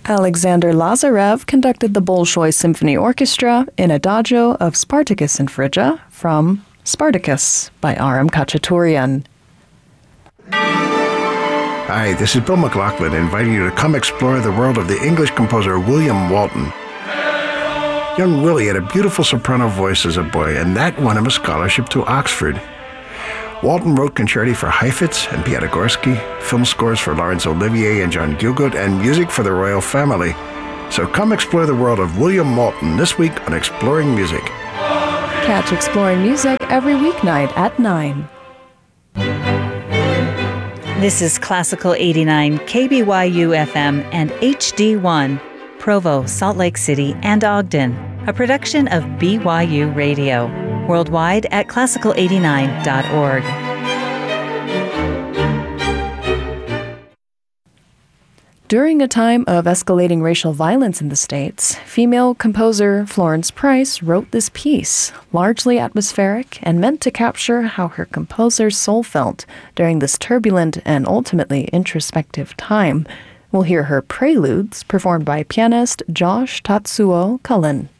Alexander Lazarev conducted the Bolshoi Symphony Orchestra in Adagio of Spartacus and Phrygia from Spartacus by R.M. Khachaturian. Hi, this is Bill McLaughlin inviting you to come explore the world of the English composer William Walton. Young Willie had a beautiful soprano voice as a boy, and that won him a scholarship to Oxford. Walton wrote concerti for Heifetz and Piatigorsky, film scores for Laurence Olivier and John Gielgud, and music for the royal family. So come explore the world of William Walton this week on Exploring Music. Catch Exploring Music every weeknight at 9. This is Classical 89, KBYU FM and HD1, Provo, Salt Lake City, and Ogden, a production of BYU Radio. Worldwide at classical89.org. During a time of escalating racial violence in the States, female composer Florence Price wrote this piece, largely atmospheric and meant to capture how her composer's soul felt during this turbulent and ultimately introspective time. We'll hear her Preludes performed by pianist Josh Tatsuo Cullen.